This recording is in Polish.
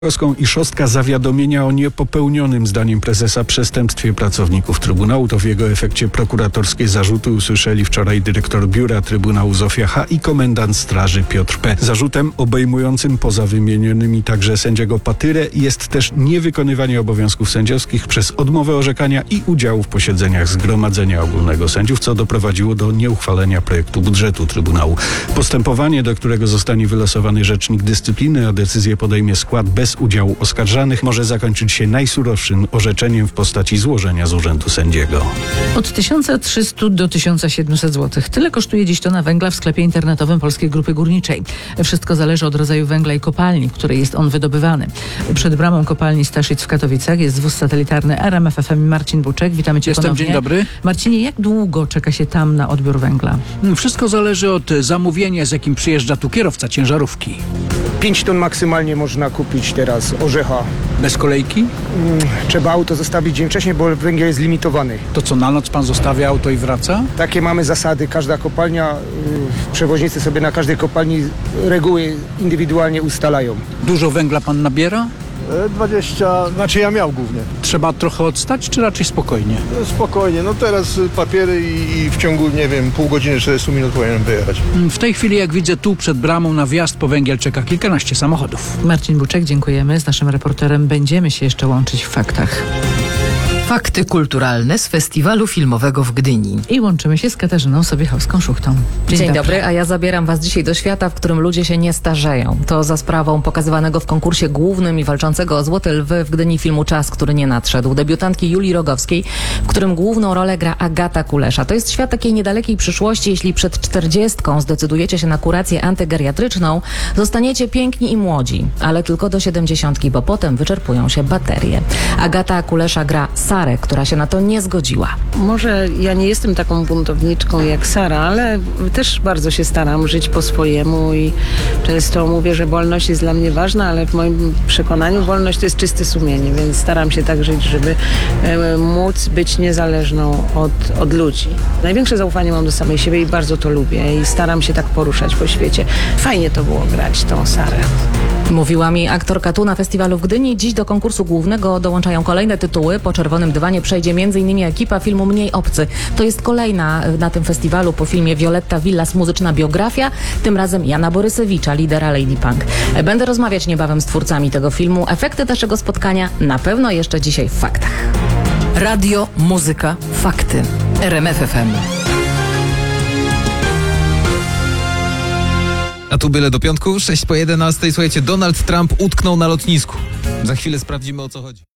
Koską i Szostka zawiadomienia o niepopełnionym zdaniem prezesa przestępstwie pracowników Trybunału. To w jego efekcie prokuratorskie zarzuty usłyszeli wczoraj dyrektor biura Trybunału Zofia H. i komendant straży Piotr P. Zarzutem obejmującym poza wymienionymi także sędziego Patyrę jest też niewykonywanie obowiązków sędziowskich przez odmowę orzekania i udziału w posiedzeniach Zgromadzenia Ogólnego Sędziów, co doprowadziło do nieuchwalenia projektu budżetu Trybunału. Postępowanie, do którego zostanie wylosowany rzecznik dyscypliny, a decyzję podejmie skład bez udziału oskarżanych, może zakończyć się najsurowszym orzeczeniem w postaci złożenia z urzędu sędziego. Od 1300 do 1700 zł. Tyle kosztuje dziś tona węgla w sklepie internetowym Polskiej Grupy Górniczej. Wszystko zależy od rodzaju węgla i kopalni, w której jest on wydobywany. Przed bramą kopalni Staszic w Katowicach jest wóz satelitarny RMF FM Marcin Buczek. Witamy Cię ponownie. Dzień dobry. Marcinie, jak długo czeka się tam na odbiór węgla? Wszystko zależy od zamówienia, z jakim przyjeżdża tu kierowca ciężarówki. 5 ton maksymalnie można kupić teraz orzecha. Bez kolejki? Trzeba auto zostawić dzień wcześniej, bo węgiel jest limitowany. To co, na noc pan zostawia auto i wraca? Takie mamy zasady. Każda kopalnia, przewoźnicy sobie na każdej kopalni reguły indywidualnie ustalają. Dużo węgla pan nabiera? 20, znaczy ja miał głównie. Trzeba trochę odstać, czy raczej spokojnie? Spokojnie, no teraz papiery i w ciągu, nie wiem, pół godziny, 40 minut powinienem wyjechać. W tej chwili, jak widzę, tu przed bramą na wjazd po węgiel czeka kilkanaście samochodów. Marcin Buczek, dziękujemy. Z naszym reporterem będziemy się jeszcze łączyć w faktach. Fakty kulturalne z Festiwalu Filmowego w Gdyni. I łączymy się z Katarzyną Sobiechowską-Szuchtą. Dzień dobry, a ja zabieram Was dzisiaj do świata, w którym ludzie się nie starzeją. To za sprawą pokazywanego w konkursie głównym i walczącego o Złote Lwy w Gdyni filmu Czas, który nie nadszedł. Debiutantki Julii Rogowskiej, w którym główną rolę gra Agata Kulesza. To jest świat takiej niedalekiej przyszłości. Jeśli przed 40 zdecydujecie się na kurację antygeriatryczną, zostaniecie piękni i młodzi, ale tylko do 70, bo potem wyczerpują się baterie. Agata Kulesza gra Sarę, która się na to nie zgodziła. Może ja nie jestem taką buntowniczką jak Sara, ale też bardzo się staram żyć po swojemu i często mówię, że wolność jest dla mnie ważna, ale w moim przekonaniu wolność to jest czyste sumienie, więc staram się tak żyć, żeby móc być niezależną od ludzi. Największe zaufanie mam do samej siebie i bardzo to lubię i staram się tak poruszać po świecie. Fajnie to było grać tą Sarę. Mówiła mi aktorka tu na festiwalu w Gdyni. Dziś do konkursu głównego dołączają kolejne tytuły. Po czerwonym dywanie przejdzie m.in. ekipa filmu Mniej obcy. To jest kolejna na tym festiwalu po filmie Violetta Villas muzyczna biografia. Tym razem Jana Borysewicza, lidera Lady Punk. Będę rozmawiać niebawem z twórcami tego filmu. Efekty naszego spotkania na pewno jeszcze dzisiaj w faktach. Radio, muzyka, fakty. RMF FM. A tu byle do piątku, 6 po 11. Słuchajcie, Donald Trump utknął na lotnisku. Za chwilę sprawdzimy, o co chodzi.